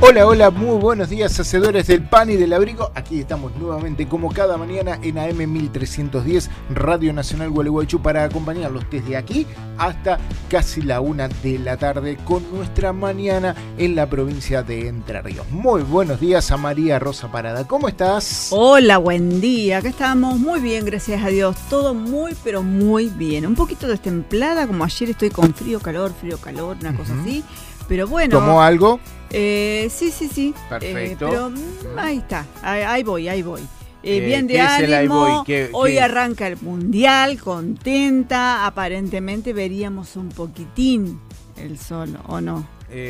Hola, hola, muy buenos días, hacedores del pan y del abrigo. Aquí estamos nuevamente, como cada mañana, en AM 1310, Radio Nacional Gualeguaychú, para acompañarlos desde aquí hasta casi la 1 de la tarde con nuestra mañana en la provincia de Entre Ríos. Muy buenos días a María Rosa Parada. ¿Cómo estás? Hola, buen día. Acá estamos muy bien, gracias a Dios. Todo muy, pero muy bien. Un poquito destemplada, como ayer estoy con frío, calor, una cosa así. Pero bueno. ¿Tomó algo? Sí. Perfecto. Pero ahí está, ahí voy. Bien de ánimo. Hoy arranca el mundial, contenta. Aparentemente veríamos un poquitín el sol, ¿o no?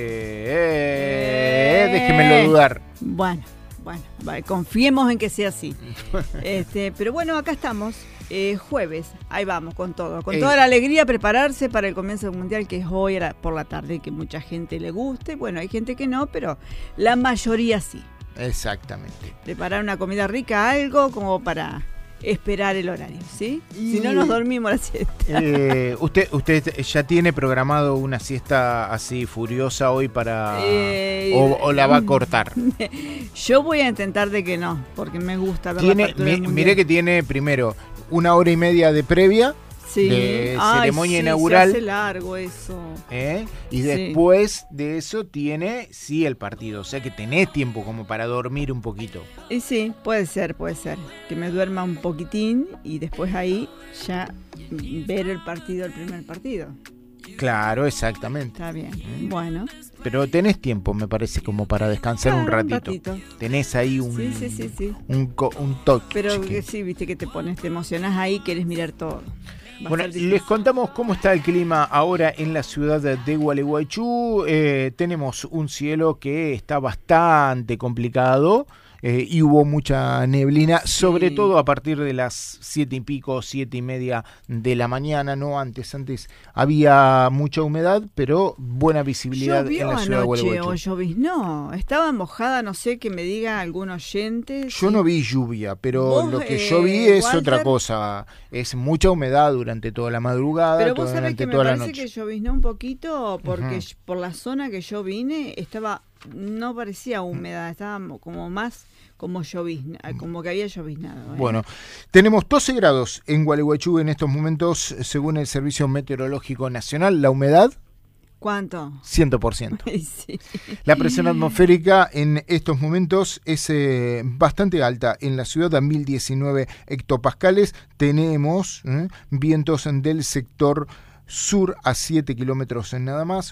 Déjemelo dudar. Bueno, confiemos en que sea así. Pero bueno, acá estamos. Jueves, ahí vamos con todo, con toda la alegría, prepararse para el comienzo del mundial, que es hoy por la tarde, que mucha gente le guste. Bueno, hay gente que no, pero la mayoría sí. Exactamente. Preparar una comida rica, algo como para esperar el horario, ¿sí? Si no, nos dormimos la siesta. ¿Usted ya tiene programado una siesta así furiosa hoy para o la va a cortar? Yo voy a intentar de que no, porque me gusta ver la factura del mundial. Mire que tiene primero 1 hora y media de previa, de ceremonia inaugural. Se hace largo eso. Y después de eso tiene el partido, o sea que tenés tiempo como para dormir un poquito. Y sí, puede ser que me duerma un poquitín y después ahí ya ver el primer partido. Claro, exactamente. Está bien, bueno. Pero tenés tiempo, me parece, como para descansar un ratito. Tenés ahí un toque. Pero que sí, viste que te emocionás ahí, querés mirar todo. Bueno, les contamos cómo está el clima ahora en la ciudad de Gualeguaychú. Tenemos un cielo que está bastante complicado. Y hubo mucha neblina, sobre todo a partir de las 7:30 de la mañana, no antes había mucha humedad, pero buena visibilidad en la ciudad de Gualeguaychú. ¿O lloviznó? Estaba mojada, no sé, que me diga algún oyente. Yo no vi lluvia, pero lo que yo vi es Walter, otra cosa, es mucha humedad durante toda la madrugada, pero vos sabés que me parece que lloviznó un poquito, porque por la zona que yo vine no parecía húmeda, estaba como más como como que había lloviznado. Bueno, tenemos 12 grados en Gualeguaychú en estos momentos, según el Servicio Meteorológico Nacional. La humedad, ¿cuánto? 100%. Sí. La presión atmosférica en estos momentos es bastante alta. En la ciudad a 1019 hectopascales. Tenemos vientos del sector sur a 7 kilómetros nada más.